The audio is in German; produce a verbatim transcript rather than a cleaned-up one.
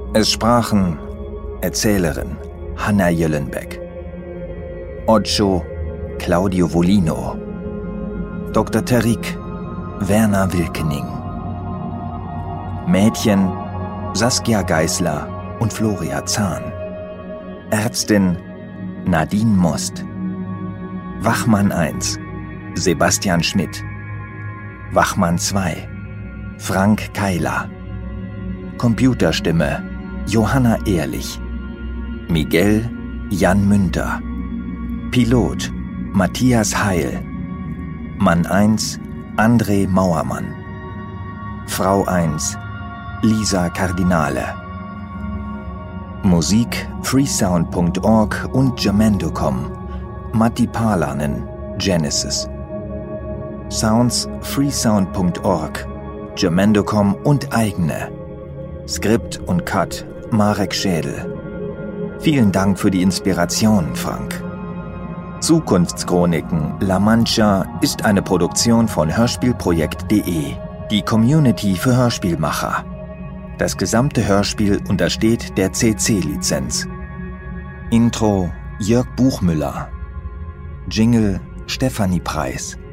Es sprachen Erzählerin Hanna Jöllenbeck, Ocho Claudio Volino, Doktor Terik Werner Wilkening, Mädchen Saskia Geisler und Floria Zahn, Ärztin Nadine Most, Wachmann eins Sebastian Schmidt, Wachmann zwei Frank Keiler, Computerstimme Johanna Ehrlich, Miguel Jan Münter, Pilot Matthias Heil, Mann eins André Mauermann, Frau eins Lisa Kardinale. Musik freesound punkt org und Jamendo punkt com, Matti Parlanen, Genesis. Sounds freesound punkt org, Jamendo punkt com und eigene. Skript und Cut Marek Schädel. Vielen Dank für die Inspiration, Frank. Zukunftschroniken La Mancha ist eine Produktion von hörspielprojekt punkt de, die Community für Hörspielmacher. Das gesamte Hörspiel untersteht der C C-Lizenz. Intro Jörg Buchmüller. Jingle Stefanie Preis.